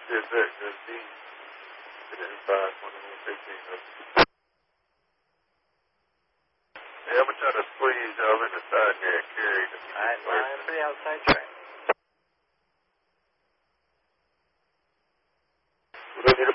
Yes, sir. Just be. It is 5:21:15. Hey, I'm going to try to squeeze y'all in the side here and carry the Alright, line for the outside track. We're going to